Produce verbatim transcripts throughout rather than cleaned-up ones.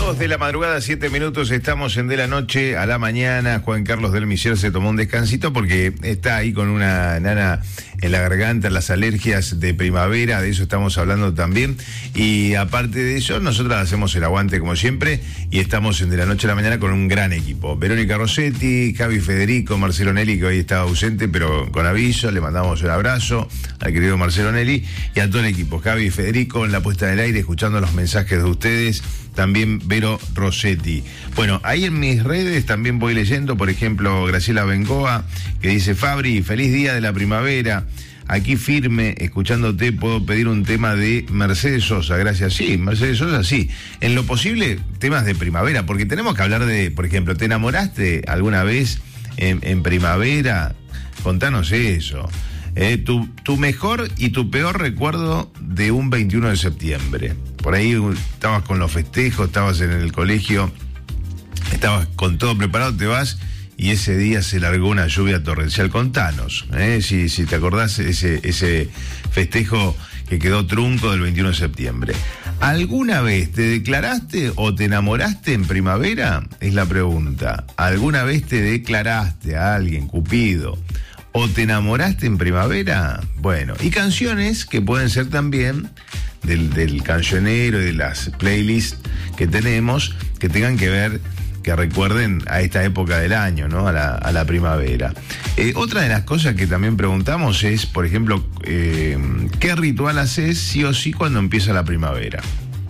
Dos de la madrugada, siete minutos, estamos en De la Noche a la Mañana. Juan Carlos del Miser se tomó un descansito porque está ahí con una nana en la garganta, las alergias de primavera, de eso estamos hablando también. Y aparte de eso, nosotros hacemos el aguante como siempre y estamos en De la Noche a la Mañana con un gran equipo. Verónica Rossetti, Javi Federico, Marcelo Nelly, que hoy está ausente, pero con aviso, le mandamos un abrazo al querido Marcelo Nelly y a todo el equipo. Javi y Federico en la puesta del aire, escuchando los mensajes de ustedes. También Vero Rossetti. Bueno, ahí en mis redes también voy leyendo, por ejemplo, Graciela Bengoa, que dice: Fabri, feliz día de la primavera. Aquí firme, escuchándote, puedo pedir un tema de Mercedes Sosa. Gracias. Sí, Mercedes Sosa, sí. En lo posible, temas de primavera, porque tenemos que hablar de, por ejemplo, ¿te enamoraste alguna vez en, en primavera? Contanos eso. Eh, tu, tu mejor y tu peor recuerdo de un veintiuno de septiembre. Por ahí estabas con los festejos, estabas en el colegio, estabas con todo preparado, te vas y ese día se largó una lluvia torrencial. Contanos, eh, si, si te acordás ese, ese festejo que quedó trunco del veintiuno de septiembre. ¿Alguna vez te declaraste o te enamoraste en primavera? Es la pregunta. ¿Alguna vez te declaraste a alguien, Cupido, o te enamoraste en primavera? Bueno, y canciones que pueden ser también del, del cancionero y de las playlists que tenemos, que tengan que ver, que recuerden a esta época del año, ¿no? A la, a la primavera. Eh, otra de las cosas que también preguntamos es, por ejemplo, eh, ¿qué ritual haces sí o sí cuando empieza la primavera?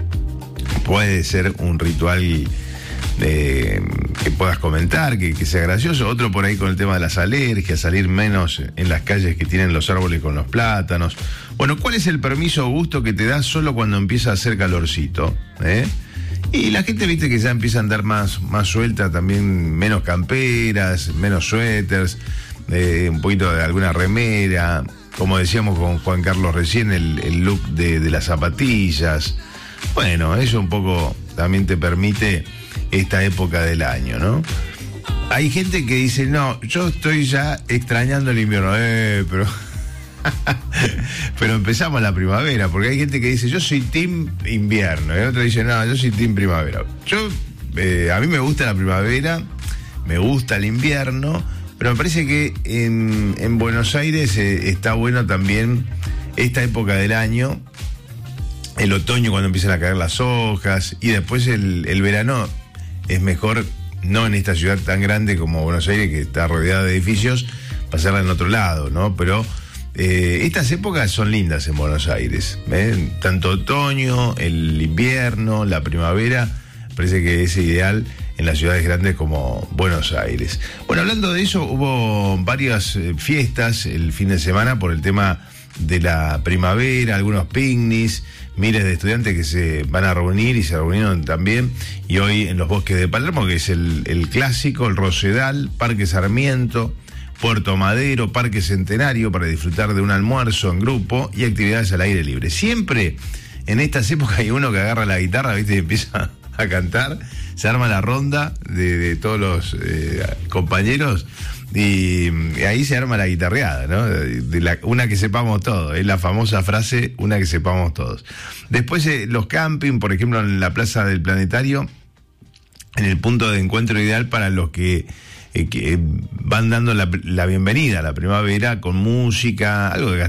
Puede ser un ritual Eh, que puedas comentar, que, que sea gracioso. Otro por ahí con el tema de las alergias, salir menos en las calles que tienen los árboles con los plátanos. Bueno, ¿cuál es el permiso o gusto que te das solo cuando empieza a hacer calorcito? ¿Eh? Y la gente, viste, que ya empieza a andar más, más suelta, también menos camperas, menos suéteres, eh, un poquito de alguna remera, como decíamos con Juan Carlos recién, el, el look de, de las zapatillas. Bueno, eso un poco también te permite esta época del año, ¿no? Hay gente que dice: no, yo estoy ya extrañando el invierno, eh, pero pero empezamos la primavera, porque hay gente que dice: yo soy team invierno, y otro dice: no, yo soy team primavera. Yo, eh, a mí me gusta la primavera, me gusta el invierno, pero me parece que en, en Buenos Aires eh, está bueno también esta época del año, el otoño cuando empiezan a caer las hojas, y después el, el verano es mejor, no en esta ciudad tan grande como Buenos Aires, que está rodeada de edificios, pasarla en otro lado, ¿no? Pero eh, estas épocas son lindas en Buenos Aires, ¿eh? Tanto otoño, el invierno, la primavera, parece que es ideal en las ciudades grandes como Buenos Aires. Bueno, hablando de eso, hubo varias eh, fiestas el fin de semana por el tema de la primavera, algunos picnics, miles de estudiantes que se van a reunir y se reunieron también, y hoy en los bosques de Palermo, que es el, el clásico, el Rosedal, Parque Sarmiento, Puerto Madero, Parque Centenario, para disfrutar de un almuerzo en grupo y actividades al aire libre. Siempre en estas épocas hay uno que agarra la guitarra, ¿viste? Y empieza a cantar, se arma la ronda de, de todos los eh, compañeros, y ahí se arma la guitarreada, ¿no? De la, una que sepamos todos, es la famosa frase, una que sepamos todos. Después eh, los camping, por ejemplo, en la Plaza del Planetario, en el punto de encuentro ideal para los que, eh, que van dando la, la bienvenida a la primavera, con música, algo de